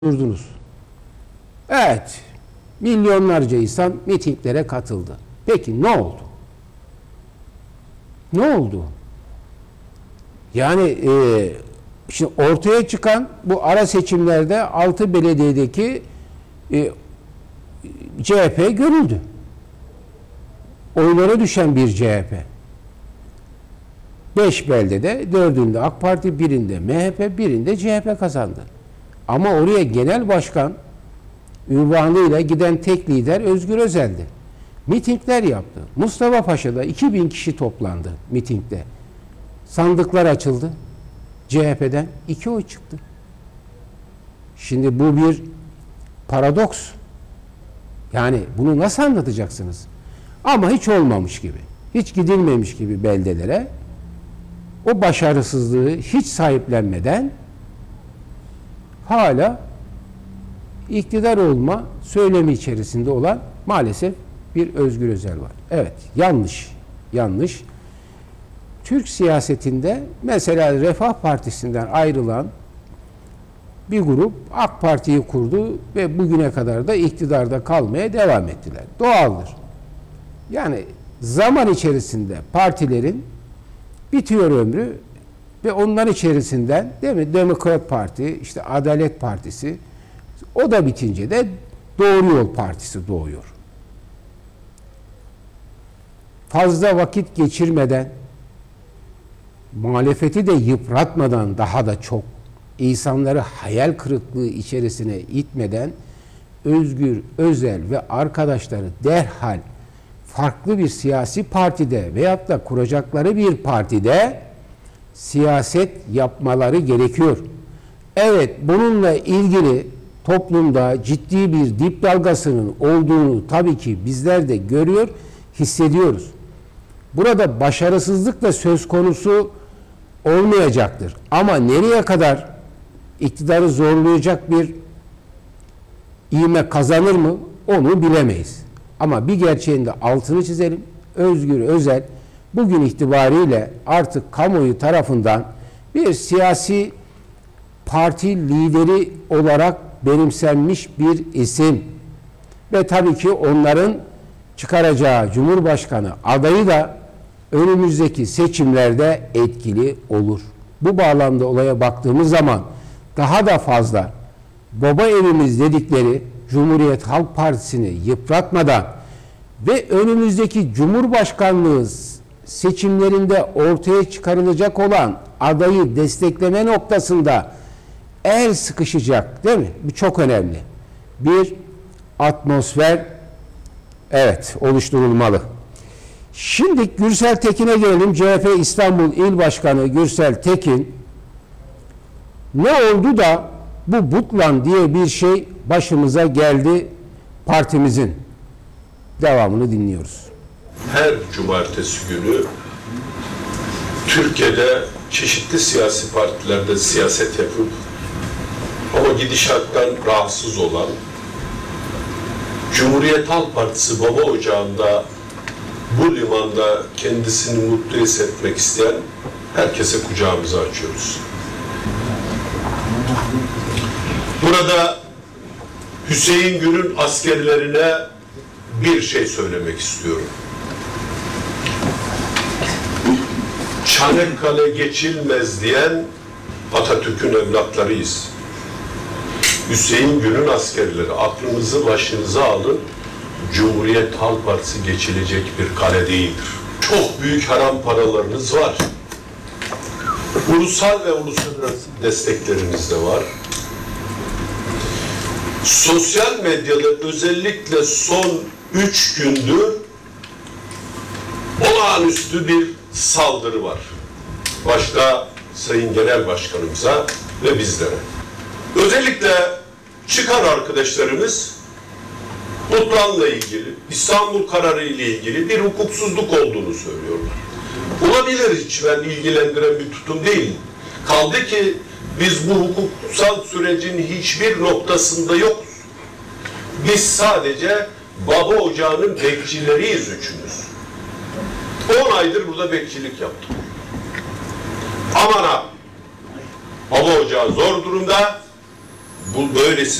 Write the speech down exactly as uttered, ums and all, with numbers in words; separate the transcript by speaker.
Speaker 1: durdunuz. Evet, milyonlarca insan mitinglere katıldı. Peki ne oldu? Ne oldu? Yani e, şimdi ortaya çıkan bu ara seçimlerde altı belediyedeki e, C H P görüldü. Oylara düşen bir C H P. Beş beldede, dördünde AK Parti, birinde M H P, birinde C H P kazandı. Ama oraya genel başkan ünvanıyla giden tek lider Özgür Özel'di. Mitingler yaptı. Mustafa Paşa'da iki bin kişi toplandı mitingde. Sandıklar açıldı. C H P'den iki oy çıktı. Şimdi bu bir paradoks. Yani bunu nasıl anlatacaksınız? Ama hiç olmamış gibi, hiç gidilmemiş gibi beldelere o başarısızlığı hiç sahiplenmeden hala iktidar olma söylemi içerisinde olan maalesef bir Özgür Özel var. Evet, yanlış, yanlış. Türk siyasetinde mesela Refah Partisi'nden ayrılan bir grup AK Parti'yi kurdu ve bugüne kadar da iktidarda kalmaya devam ettiler. Doğaldır. Yani zaman içerisinde partilerin bitiyor ömrü ve onların içerisinden, değil mi, Demokrat Parti, işte Adalet Partisi, o da bitince de Doğru Yol Partisi doğuyor. Fazla vakit geçirmeden, muhalefeti de yıpratmadan, daha da çok insanları hayal kırıklığı içerisine itmeden Özgür Özel ve arkadaşları derhal farklı bir siyasi partide veyahut da kuracakları bir partide siyaset yapmaları gerekiyor. Evet, bununla ilgili toplumda ciddi bir dip dalgasının olduğunu tabii ki bizler de görüyor, hissediyoruz. Burada başarısızlık da söz konusu olmayacaktır. Ama nereye kadar iktidarı zorlayacak bir ivme kazanır mı onu bilemeyiz. Ama bir gerçeğin de altını çizelim. Özgür Özel bugün itibariyle artık kamuoyu tarafından bir siyasi parti lideri olarak benimsenmiş bir isim. Ve tabii ki onların çıkaracağı Cumhurbaşkanı adayı da önümüzdeki seçimlerde etkili olur. Bu bağlamda olaya baktığımız zaman daha da fazla baba evimiz dedikleri Cumhuriyet Halk Partisi'ni yıpratmadan ve önümüzdeki Cumhurbaşkanlığı seçimlerinde ortaya çıkarılacak olan adayı destekleme noktasında el sıkışacak, değil mi? Bu çok önemli. Bir atmosfer evet oluşturulmalı. Şimdi Gürsel Tekin'e gelelim. C H P İstanbul İl Başkanı Gürsel Tekin, ne oldu da bu Butlan diye bir şey başımıza geldi partimizin? Devamını dinliyoruz.
Speaker 2: Her cumartesi günü Türkiye'de çeşitli siyasi partilerde siyaset yapıp ama gidişattan rahatsız olan, Cumhuriyet Halk Partisi baba ocağında bu limanda kendisini mutlu hissetmek isteyen herkese kucağımızı açıyoruz. Burada Hüseyin Gül'ün askerlerine bir şey söylemek istiyorum. Çanakkale geçilmez diyen Atatürk'ün evlatlarıyız. Hüseyin Gül'ün askerleri, aklınızı başınıza alın, Cumhuriyet Halk Partisi geçilecek bir kale değildir. Çok büyük haram paralarınız var. Ulusal ve uluslararası destekleriniz de var. Sosyal medyada özellikle son üç gündür olağanüstü bir saldırı var. Başta Sayın Genel Başkanımıza ve bizlere. Özellikle çıkan arkadaşlarımız Butlan'la ilgili, İstanbul kararı ile ilgili bir hukuksuzluk olduğunu söylüyorlar. Olabilir, hiç ben ilgilendiren bir tutum değil. Kaldı ki biz bu hukuksal sürecin hiçbir noktasında yokuz. Biz sadece baba ocağının bekçileriyiz üçümüz. On aydır burada bekçilik yaptık. Aman ha! Baba ocağı zor durumda. bu böylesi